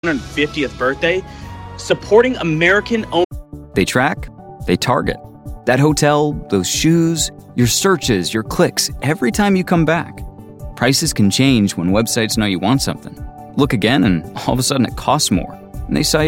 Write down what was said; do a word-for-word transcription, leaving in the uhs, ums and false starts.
fiftieth birthday, supporting American-owned. They track, they target. That hotel, those shoes, your searches, your clicks, every time you come back. Prices can change when websites know you want something. Look again and all of a sudden it costs more. And they cite